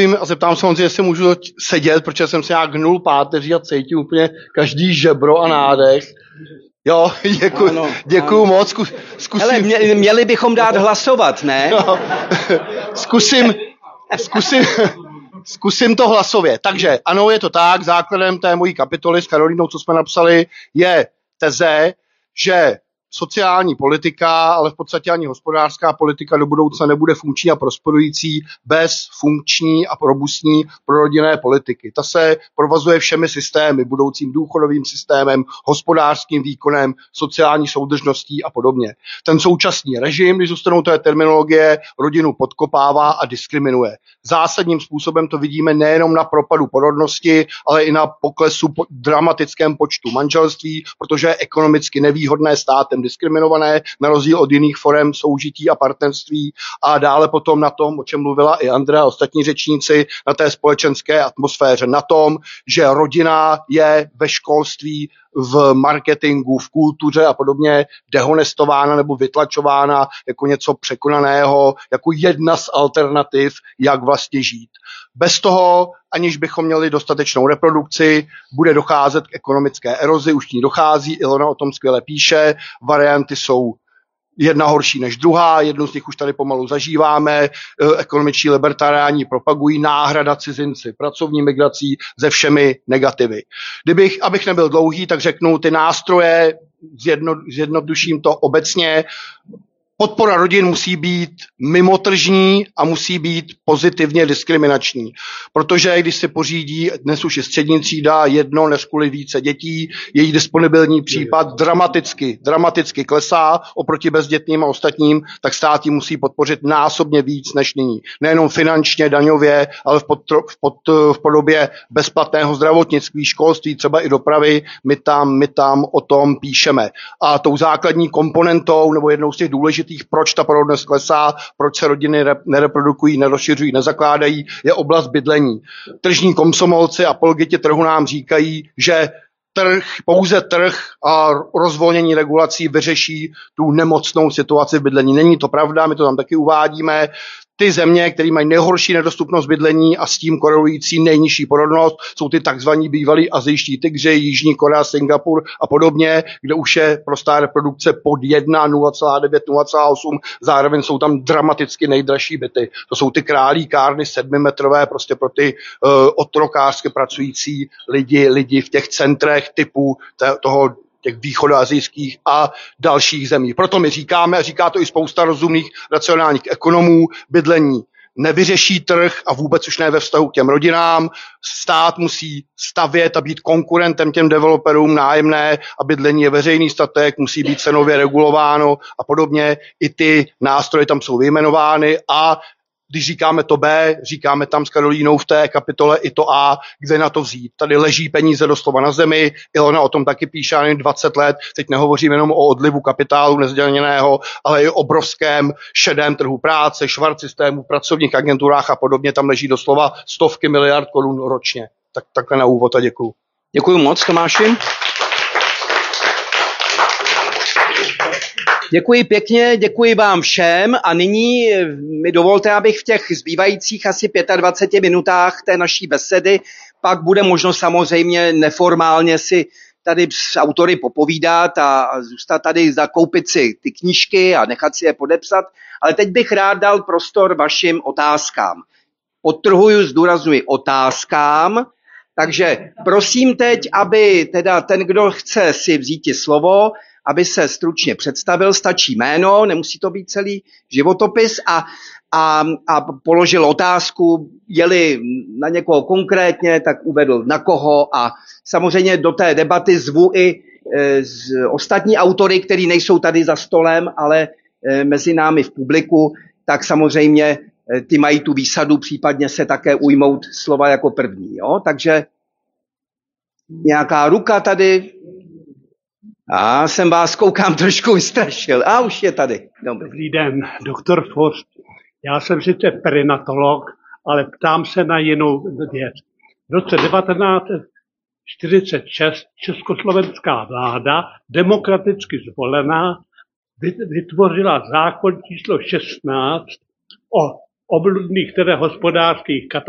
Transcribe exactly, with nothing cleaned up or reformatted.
domluvím a zeptám se Honzi, jestli můžu sedět, protože jsem se nějak hnul páteří a cítím úplně každý žebro a nádech. Jo, děkuji, ano, děkuji ano. moc. Zkus, zkusím. Hele, mě, měli bychom dát hlasovat, ne? No, zkusím, zkusím, zkusím to hlasově. Takže ano, je to tak, základem té mojí kapitoly s Karolínou, co jsme napsali, je teze, že sociální politika, ale v podstatě ani hospodářská politika do budoucna nebude funkční a prosperující bez funkční a robustní prorodinné politiky. Ta se provazuje všemi systémy, budoucím důchodovým systémem, hospodářským výkonem, sociální soudržností a podobně. Ten současný režim, když zůstanou té terminologie, rodinu podkopává a diskriminuje. Zásadním způsobem to vidíme nejenom na propadu porodnosti, ale i na poklesu po dramatickém počtu manželství, protože je ekonomicky nevýhodné státem diskriminované, na rozdíl od jiných forem soužití a partnerství, a dále potom na tom, o čem mluvila i Andrea a ostatní řečníci, na té společenské atmosféře, na tom, že rodina je ve školství, v marketingu, v kultuře a podobně dehonestována nebo vytlačována jako něco překonaného, jako jedna z alternativ, jak vlastně žít. Bez toho, aniž bychom měli dostatečnou reprodukci, bude docházet k ekonomické erozi, už ní dochází, Ilona o tom skvěle píše, varianty jsou jedna horší než druhá, jednu z nich už tady pomalu zažíváme, ekonomičtí libertariáni propagují náhrada cizinci, pracovní migrací se všemi negativy. Kdybych, abych nebyl dlouhý, tak řeknu ty nástroje, zjedno, zjednoduším to obecně. Podpora rodin musí být mimotržní a musí být pozitivně diskriminační. Protože když se pořídí, dnes už je střední třída, jedno než kvůli více dětí, její disponibilní případ dramaticky, dramaticky klesá oproti bezdětným a ostatním, tak stát ji musí podpořit násobně víc než nyní. Nejenom finančně, daňově, ale v, pod, v, pod, v podobě bezplatného zdravotnictví, školství, třeba i dopravy. My tam, my tam o tom píšeme. A tou základní komponentou, nebo jednou z těch důležitých, proč ta porodnost klesá, proč se rodiny nereprodukují, nerozšiřují, nezakládají, je oblast bydlení. Tržní komsomolci a apologeti trhu nám říkají, že trh, pouze trh a rozvolnění regulací vyřeší tu nemocnou situaci v bydlení. Není to pravda, my to tam taky uvádíme. Ty země, které mají nejhorší nedostupnost bydlení a s tím korelující nejnižší porodnost, jsou ty takzvaní bývalí azijští tygři, Jižní Korea, Singapur a podobně, kde už je prostá reprodukce pod jedna, nula celá devět, nula celá osm, zároveň jsou tam dramaticky nejdražší byty. To jsou ty králíkárny sedmimetrové, prostě pro ty uh, otrokářsky pracující lidi, lidi v těch centrech typu t- toho těch východoazijských a dalších zemí. Proto my říkáme, a říká to i spousta rozumných racionálních ekonomů, bydlení nevyřeší trh a vůbec už ne ve vztahu k těm rodinám. Stát musí stavět a být konkurentem těm developerům, nájemné a bydlení je veřejný statek, musí být cenově regulováno a podobně. I ty nástroje tam jsou vyjmenovány a když říkáme to B, říkáme tam s Karolínou v té kapitole i to A, kde na to vzít. Tady leží peníze doslova na zemi, Ilona o tom taky píše ani dvacet let, teď nehovořím jenom o odlivu kapitálu nezdaněného, ale i o obrovském šedém trhu práce, švart systému, pracovních agenturách a podobně, tam leží doslova stovky miliard korun ročně. Tak takhle na úvod a děkuju. Děkuju moc, Tomáši. Děkuji pěkně, děkuji vám všem a nyní mi dovolte, abych v těch zbývajících asi dvaceti pěti minutách té naší besedy, pak bude možno samozřejmě neformálně si tady s autory popovídat a zůstat tady, zakoupit si ty knížky a nechat si je podepsat, ale teď bych rád dal prostor vašim otázkám. Podtrhuju, zdůraznuju otázkám, takže prosím teď, aby teda ten, kdo chce si vzít slovo, aby se stručně představil, stačí jméno, nemusí to být celý životopis a, a, a položil otázku, je-li na někoho konkrétně, tak uvedl na koho a samozřejmě do té debaty zvu i e, z ostatní autory, kteří nejsou tady za stolem, ale e, mezi námi v publiku, tak samozřejmě e, ty mají tu výsadu případně se také ujmout slova jako první. Jo? Takže nějaká ruka tady. A jsem vás, koukám, trošku vystrašil. A už je tady. Dobře. Dobrý den, doktor Forst. Já jsem sice perinatolog, ale ptám se na jinou věc. V roce devatenáct čtyřicet šest československá vláda, demokraticky zvolená, vytvořila zákon číslo šestnáct o obludných, tedy hospodářských katastrofách